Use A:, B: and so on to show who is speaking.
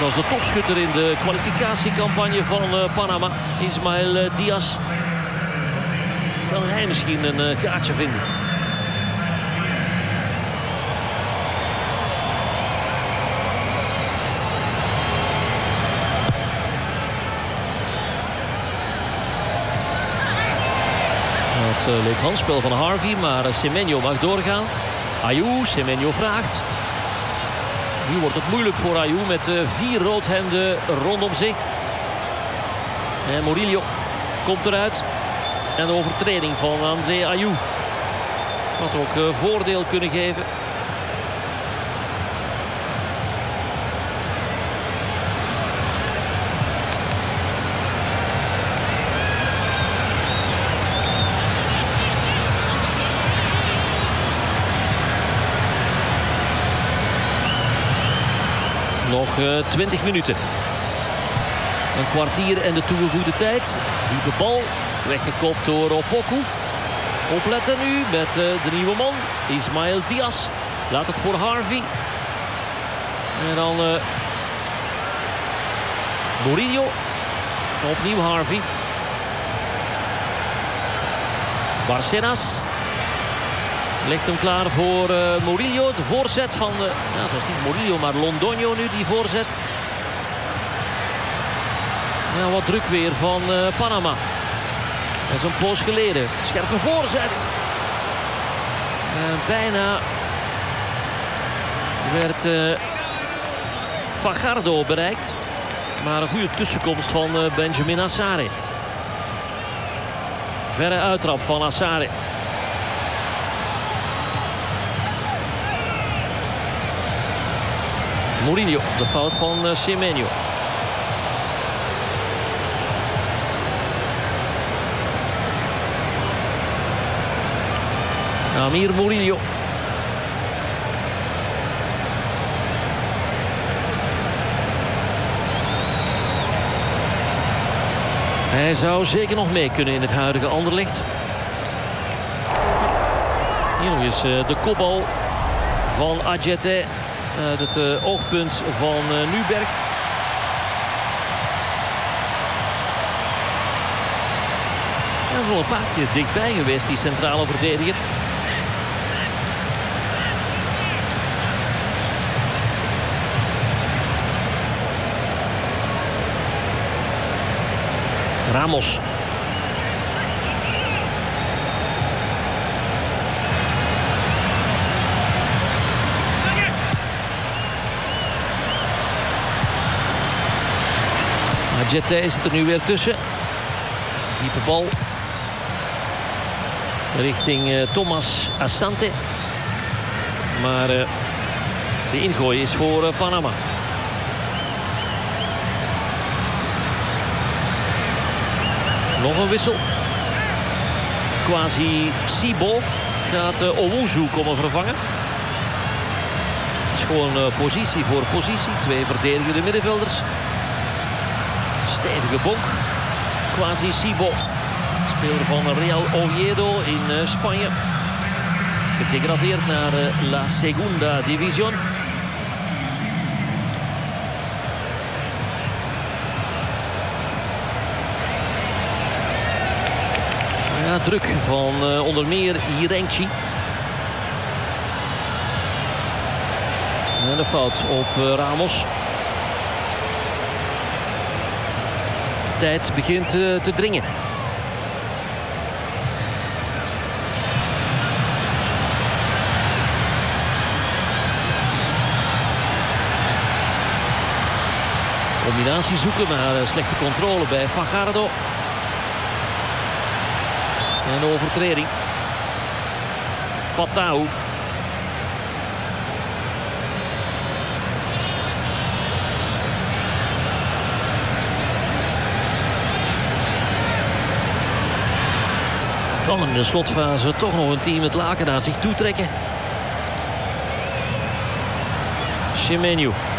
A: als de topschutter in de kwalificatiecampagne van Panama. Ismael Diaz. Kan hij misschien een gaatje vinden? Het leek handspel van Harvey, maar Semenyo mag doorgaan. Ayew, Semenyo vraagt. Nu wordt het moeilijk voor Ayew met 4 roodhemden rondom zich. En Murillo komt eruit. En de overtreding van André Ayew. Had ook voordeel kunnen geven. Nog 20 minuten. Een kwartier en de toegevoegde tijd. Diepe bal. Weggekopt door Opoku. Opletten nu met de nieuwe man. Ismael Diaz. Laat het voor Harvey. En dan Murillo. Opnieuw Harvey. Barcenas. Legt hem klaar voor Murillo. De voorzet van... het was niet Murillo, maar Londoño nu die voorzet. Ja, wat druk weer van Panama. Dat is een poos geleden. Scherpe voorzet. Bijna werd Fajardo bereikt. Maar een goede tussenkomst van Benjamin Assare. Verre uittrap van Assare. Murillo, de fout van Semenyo. Amir Murillo. Hij zou zeker nog mee kunnen in het huidige Anderlecht. Hier nog eens de kopbal van Adjete. Uit het oogpunt van Nuberg. Hij is al een paar keer dichtbij geweest, die centrale verdediger. Ramos. Adjete zit er nu weer tussen. Diepe bal. Richting Thomas Asante. Maar de ingooi is voor Panama. Nog een wissel. Quasi Sibo gaat Owusu komen vervangen. Het is gewoon positie voor positie. 2 verdedigende middenvelders. Stevige bonk. Quasi Sibo. Speler van Real Oviedo in Spanje. Gedegradeerd naar La Segunda División. Ja, druk van onder meer Irenchi. En de fout op Ramos. De tijd begint te dringen. Combinatie zoeken, maar slechte controle bij Fajardo. En de overtreding. Fatau. Kan in de slotfase toch nog een team het laken naar zich toe trekken. Semenyo.